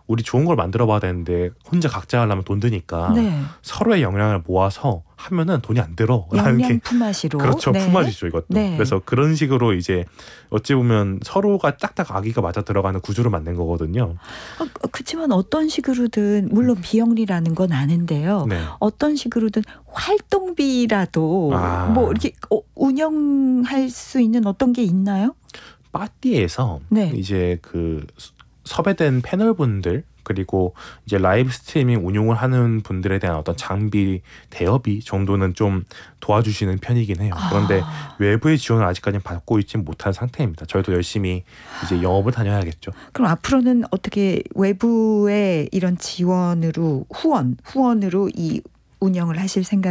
우리 좋은 걸 만들어 봐야 되는데 혼자 각자 하려면 돈 드니까 네. 서로의 역량을 모아서 하면은 돈이 안 들어. 역량 품앗이로. 그렇죠. 네. 품앗이죠 이것도. 네. 그래서 그런 식으로 이제 어찌 보면 서로가 딱딱 아기가 맞아 들어가는 구조를 만든 거거든요. 그렇지만 어떤 식으로든 물론 비영리라는 건 아는데요. 네. 어떤 식으로든 활동비라도 뭐 이렇게 운영할 수 있는 어떤 게 있나요? 빠띠에서 네. 이제 그 섭외된 패널분들 그리고 이제 라이브 스트리밍 운용을 하는 분들에 대한 어떤 장비 대여비 정도는 좀 도와주시는 편이긴 해요. 그런데 외부의 지원을 아직까지는 받고 있지 못한 상태입니다. 저희도 열심히 이제 영업을 다녀야겠죠. 그럼 앞으로는 어떻게 외부의 이런 지원으로 후원으로 이 운영을 하실 생각?